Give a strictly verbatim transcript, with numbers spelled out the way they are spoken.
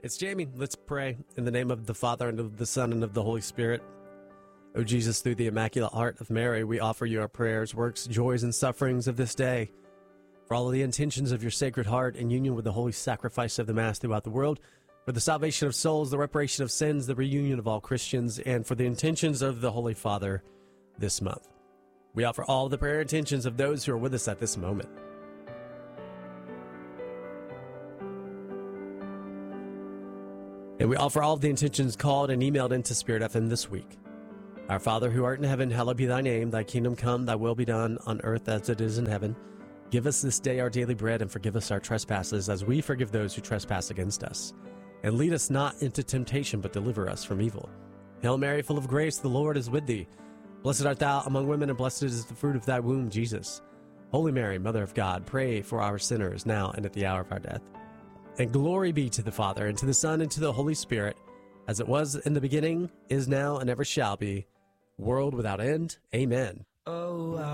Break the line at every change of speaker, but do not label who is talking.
It's Jamie. Let's pray. In the name of the Father, and of the Son, and of the Holy Spirit. O Jesus, through the Immaculate Heart of Mary, we offer you our prayers, works, joys, and sufferings of this day. For all of the intentions of your Sacred Heart in union with the holy sacrifice of the Mass throughout the world, for the salvation of souls, the reparation of sins, the reunion of all Christians, and for the intentions of the Holy Father this month. We offer all the prayer intentions of those who are with us at this moment. And we offer all of the intentions called and emailed into Spirit F M this week. Our Father, who art in heaven, hallowed be thy name. Thy kingdom come, thy will be done on earth as it is in heaven. Give us this day our daily bread, and forgive us our trespasses as we forgive those who trespass against us. And lead us not into temptation, but deliver us from evil. Hail Mary, full of grace, the Lord is with thee. Blessed art thou among women, and blessed is the fruit of thy womb, Jesus. Holy Mary, Mother of God, pray for our sinners, now and at the hour of our death. And glory be to the Father, and to the Son, and to the Holy Spirit, as it was in the beginning, is now, and ever shall be, world without end. Amen.
Oh,